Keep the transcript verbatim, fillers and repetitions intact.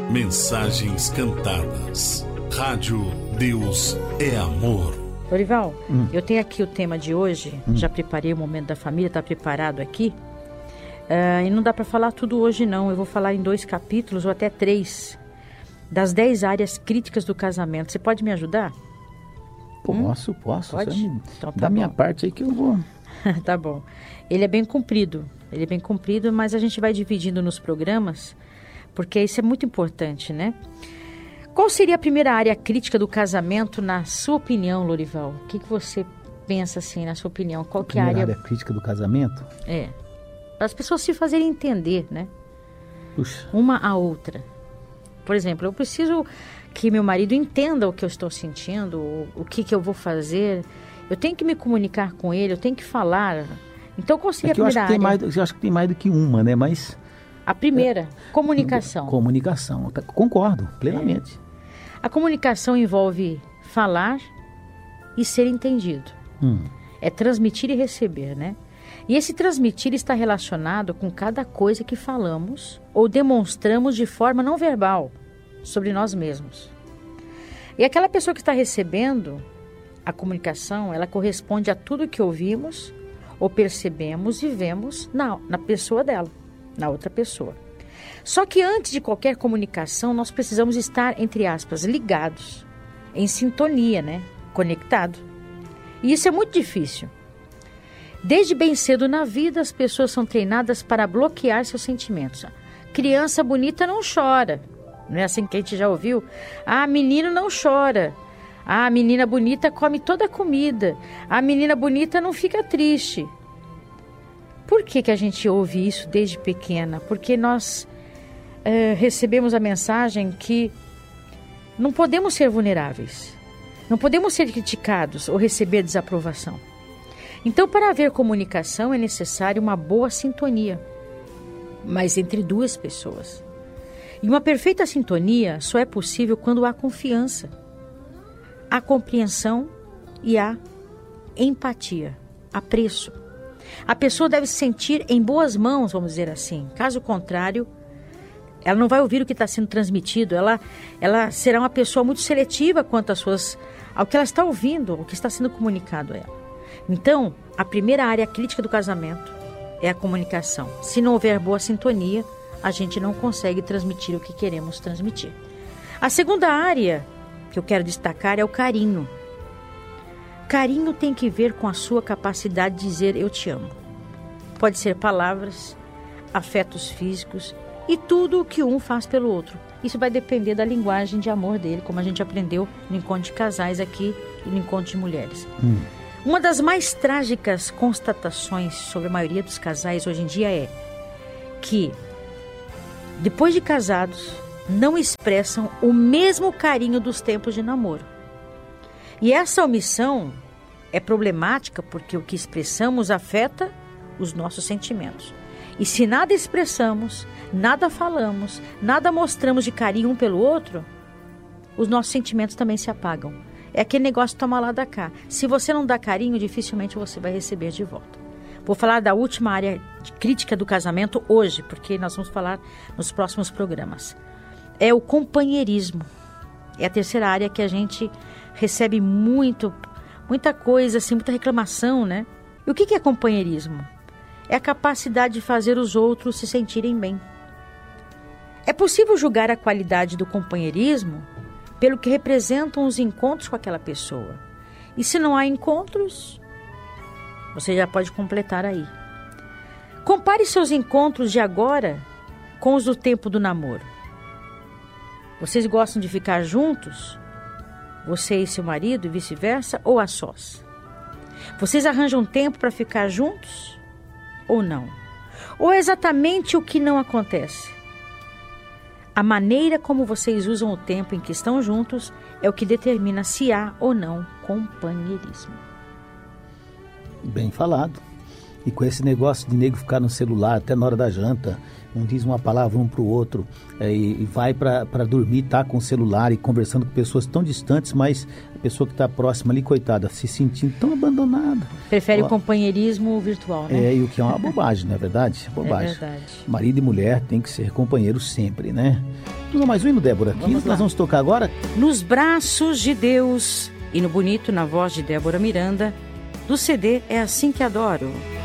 Mensagens cantadas. Rádio Deus é Amor. Lorival, Hum. eu tenho aqui o tema de hoje. Hum. Já preparei o momento da família, está preparado aqui. Uh, e não dá para falar tudo hoje não. Eu vou falar em dois capítulos ou até três. Das dez áreas críticas do casamento. Você pode me ajudar? Posso, hum? posso. Pode? Me... Então, tá da bom. minha parte aí que eu vou... Tá bom. Ele é bem comprido. Ele é bem comprido, mas a gente vai dividindo nos programas, porque isso é muito importante, né? Qual seria a primeira área crítica do casamento, na sua opinião, Lorival? O que, que você pensa, assim, na sua opinião? Qual que é a área... área crítica do casamento? É. Para as pessoas se fazerem entender, né? Puxa. Uma a outra. Por exemplo, eu preciso que meu marido entenda o que eu estou sentindo, o, o que, que eu vou fazer. Eu tenho que me comunicar com ele, eu tenho que falar. Então, qual seria é que a eu primeira acho que tem área? mais, eu acho que tem mais do que uma, né? Mas... A primeira, comunicação. Comunicação. Concordo, plenamente. É. A comunicação envolve falar e ser entendido. Hum. É transmitir e receber, né? E esse transmitir está relacionado com cada coisa que falamos ou demonstramos de forma não verbal sobre nós mesmos. E aquela pessoa que está recebendo a comunicação, ela corresponde a tudo que ouvimos ou percebemos e vemos na, na pessoa dela, na outra pessoa. Só que antes de qualquer comunicação, nós precisamos estar, entre aspas, ligados, em sintonia, né? Conectado. E isso é muito difícil. Desde bem cedo na vida, as pessoas são treinadas para bloquear seus sentimentos. Criança bonita não chora. Não é assim que a gente já ouviu? Ah, menino não chora. Ah, a menina bonita come toda a comida. A menina bonita não fica triste. Por que que a gente ouve isso desde pequena? Porque nós é, recebemos a mensagem que não podemos ser vulneráveis. Não podemos ser criticados ou receber desaprovação. Então, para haver comunicação, é necessário uma boa sintonia, mas entre duas pessoas. E uma perfeita sintonia só é possível quando há confiança, há compreensão e há empatia, apreço. A pessoa deve se sentir em boas mãos, vamos dizer assim. Caso contrário, ela não vai ouvir o que está sendo transmitido. Ela, ela será uma pessoa muito seletiva quanto às suas, ao que ela está ouvindo, ao que está sendo comunicado a ela. Então, a primeira área crítica do casamento é a comunicação. Se não houver boa sintonia, a gente não consegue transmitir o que queremos transmitir. A segunda área que eu quero destacar é o carinho. Carinho tem que ver com a sua capacidade de dizer eu te amo. Pode ser palavras, afetos físicos e tudo o que um faz pelo outro. Isso vai depender da linguagem de amor dele, como a gente aprendeu no encontro de casais aqui e no encontro de mulheres. Hum. Uma das mais trágicas constatações sobre a maioria dos casais hoje em dia é que, depois de casados, não expressam o mesmo carinho dos tempos de namoro. E essa omissão é problemática porque o que expressamos afeta os nossos sentimentos. E se nada expressamos, nada falamos, nada mostramos de carinho um pelo outro, os nossos sentimentos também se apagam. É aquele negócio de tomar lá da cá. Se você não dá carinho, dificilmente você vai receber de volta. Vou falar da última área de crítica do casamento hoje, porque nós vamos falar nos próximos programas. É o companheirismo. É a terceira área que a gente recebe muito, muita coisa, assim, muita reclamação, né? E o que é companheirismo? É a capacidade de fazer os outros se sentirem bem. É possível julgar a qualidade do companheirismo pelo que representam os encontros com aquela pessoa. E se não há encontros, você já pode completar aí. Compare seus encontros de agora com os do tempo do namoro. Vocês gostam de ficar juntos? Você e seu marido e vice-versa, ou a sós? Vocês arranjam tempo para ficar juntos ou não? Ou é exatamente o que não acontece? A maneira como vocês usam o tempo em que estão juntos é o que determina se há ou não companheirismo. Bem falado. E com esse negócio de nego ficar no celular até na hora da janta, um diz uma palavra um para o outro, é, e, e vai para dormir, tá com o celular e conversando com pessoas tão distantes, mas a pessoa que está próxima ali, coitada, se sentindo tão abandonada. Prefere Ó, o companheirismo virtual, né? É, e o que é uma bobagem, não é verdade? É bobagem. É verdade. Marido e mulher tem que ser companheiros sempre, né? Vamos mais um hino, Débora? Que Vamos lá. nós vamos tocar agora? Nos braços de Deus, e no bonito, na voz de Débora Miranda, do C D É Assim Que Adoro.